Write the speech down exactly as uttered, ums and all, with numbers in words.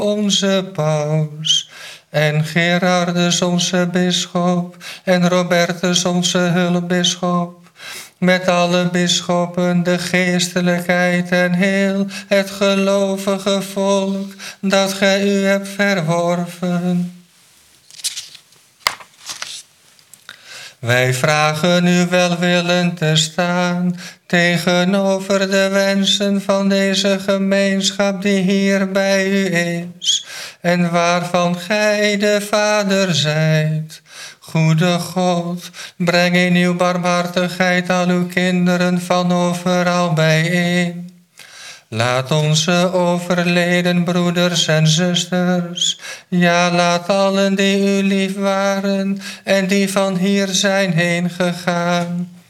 onze paus, en Gerardus onze bisschop, en Robertus onze hulpbisschop, met alle bisschoppen, de geestelijkheid en heel het gelovige volk dat gij u hebt verworven. Wij vragen u welwillend te staan tegenover de wensen van deze gemeenschap die hier bij u is en waarvan gij de Vader zijt. Goede God, breng in uw barmhartigheid al uw kinderen van overal bijeen. Laat onze overleden broeders en zusters, ja, laat allen die u lief waren en die van hier zijn heen gegaan,